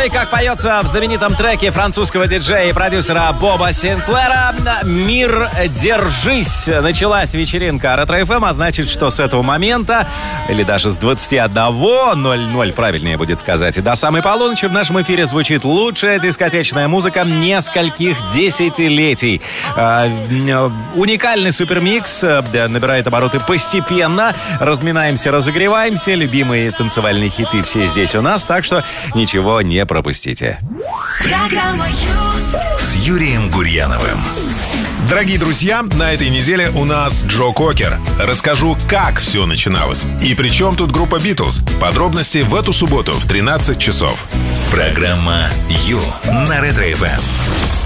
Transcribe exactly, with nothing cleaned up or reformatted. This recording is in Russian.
Ой, как поется в знаменитом треке французского диджея и продюсера Боба Синклера «Мир, держись». Началась вечеринка Ретро-эф эм, а значит, что с этого момента, или даже с двадцати одного ноль ноль, правильнее будет сказать, и до самой полуночи в нашем эфире звучит лучшая дискотечная музыка нескольких десятилетий. Э, уникальный супермикс э, набирает обороты постепенно. Разминаемся, разогреваемся. Любимые танцевальные хиты все здесь у нас, так что ничего не пропустите. Программа Ю с Юрием Гурьяновым. Дорогие друзья, на этой неделе у нас Джо Кокер. Расскажу, как все начиналось. И при чем тут группа Битлз? Подробности в эту субботу в тринадцать часов. Программа Ю на Ретро-эф эм.